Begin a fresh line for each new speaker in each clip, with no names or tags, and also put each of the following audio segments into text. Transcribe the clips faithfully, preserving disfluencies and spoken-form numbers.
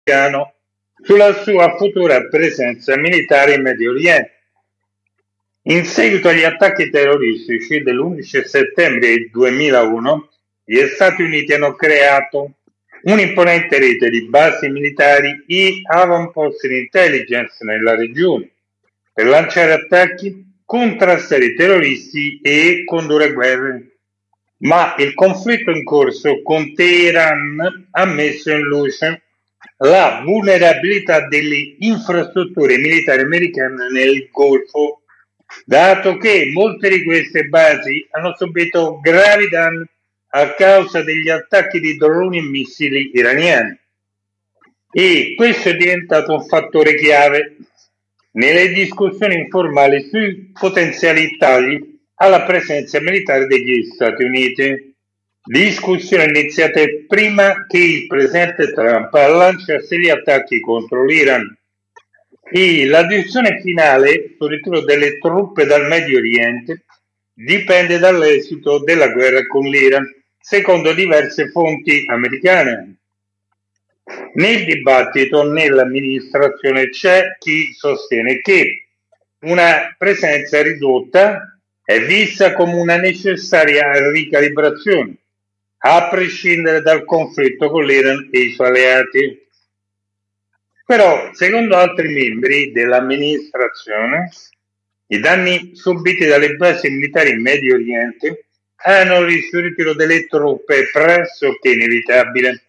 americano sulla sua futura presenza militare in Medio Oriente. In seguito agli attacchi terroristici dell'undici settembre duemilauno, gli Stati Uniti hanno creato un'imponente rete di basi militari e avamposti di intelligence nella regione per lanciare attacchi, contrastare i terroristi e condurre guerre. Ma il conflitto in corso con Teheran ha messo in luce la vulnerabilità delle infrastrutture militari americane nel Golfo, dato che molte di queste basi hanno subito gravi danni a causa degli attacchi di droni e missili iraniani. E questo è diventato un fattore chiave nelle discussioni informali sui potenziali tagli alla presenza militare degli Stati Uniti. Discussioni iniziate prima che il presidente Trump lanciasse gli attacchi contro l'Iran. E la decisione finale sul ritiro delle truppe dal Medio Oriente dipende dall'esito della guerra con l'Iran, secondo diverse fonti americane. Nel dibattito nell'amministrazione c'è chi sostiene che una presenza ridotta è vista come una necessaria ricalibrazione, a prescindere dal conflitto con l'Iran e i suoi alleati. Però, secondo altri membri dell'amministrazione, i danni subiti dalle basi militari in Medio Oriente hanno reso il ritiro delle truppe pressoché inevitabile.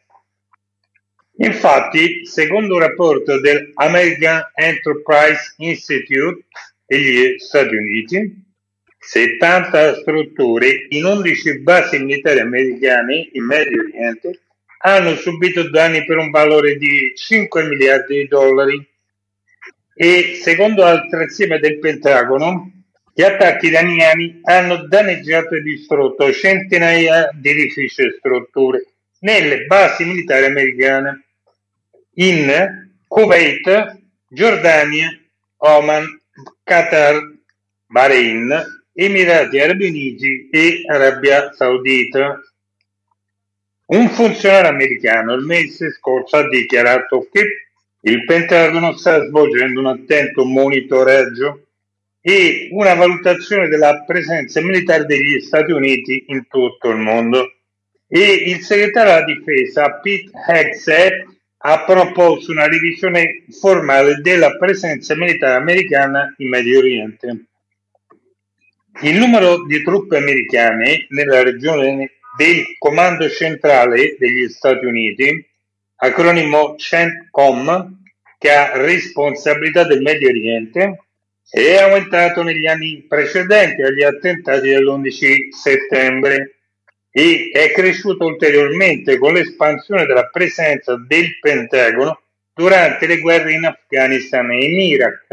Infatti, secondo un rapporto dell'American Enterprise Institute degli Stati Uniti, settanta strutture in undici basi militari americane in Medio Oriente hanno subito danni per un valore di cinque miliardi di dollari e, secondo altre stime del Pentagono, gli attacchi iraniani hanno danneggiato e distrutto centinaia di edifici e strutture nelle basi militari americane in Kuwait, Giordania, Oman, Qatar, Bahrain, Emirati Arabi Uniti e Arabia Saudita. Un funzionario americano il mese scorso ha dichiarato che il Pentagono sta svolgendo un attento monitoraggio e una valutazione della presenza militare degli Stati Uniti in tutto il mondo. E il segretario della difesa Pete Hegseth ha proposto una revisione formale della presenza militare americana in Medio Oriente. Il numero di truppe americane nella regione del Comando Centrale degli Stati Uniti, acronimo CENTCOM, che ha responsabilità del Medio Oriente, è aumentato negli anni precedenti agli attentati dell'undici settembre e è cresciuto ulteriormente con l'espansione della presenza del Pentagono durante le guerre in Afghanistan e in Iraq.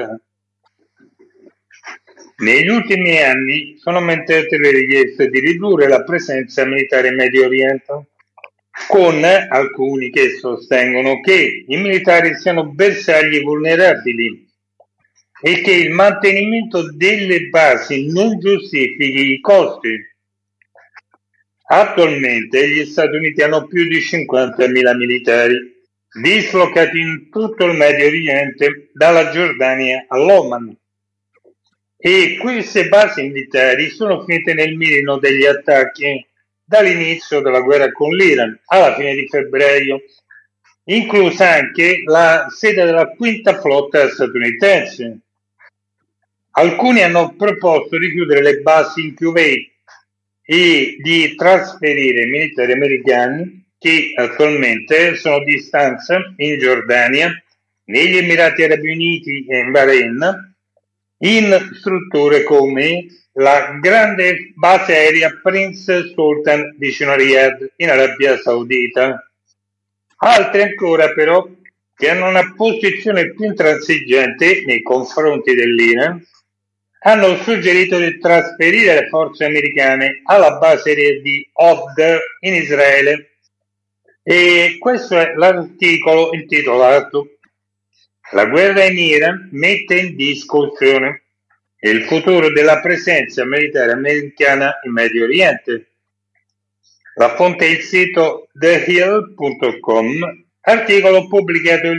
Negli ultimi anni sono aumentate le richieste di ridurre la presenza militare in Medio Oriente, con alcuni che sostengono che i militari siano bersagli vulnerabili e che il mantenimento delle basi non giustifichi i costi. Attualmente gli Stati Uniti hanno più di cinquantamila militari dislocati in tutto il Medio Oriente, dalla Giordania all'Oman. E queste basi militari sono finite nel mirino degli attacchi dall'inizio della guerra con l'Iran alla fine di febbraio, inclusa anche la sede della quinta flotta statunitense. Alcuni hanno proposto di chiudere le basi in Kuwait e di trasferire i militari americani che attualmente sono di stanza in Giordania, negli Emirati Arabi Uniti e in Bahrain, in strutture come la grande base aerea Prince Sultan vicino a Riyadh in Arabia Saudita. Altri ancora però, che hanno una posizione più intransigente nei confronti dell'Iran, hanno suggerito di trasferire le forze americane alla base aerea di Hod in Israele. E questo è l'articolo intitolato "La guerra in Iran mette in discussione il futuro della presenza militare americana in Medio Oriente". La fonte è il sito the hill punto com, Articolo pubblicato